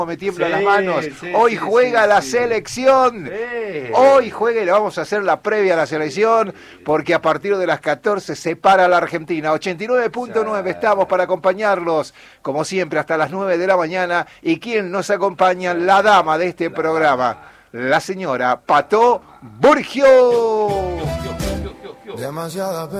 Me tiemblan las manos. Hoy juega la selección. Hoy juega y le vamos a hacer la previa a la selección, porque a partir de las 14 se para la Argentina. 89.9 estamos para acompañarlos, como siempre, hasta las 9 de la mañana. ¿Y quién nos acompaña? La dama de este programa, la señora Pato Burgio. Demasiada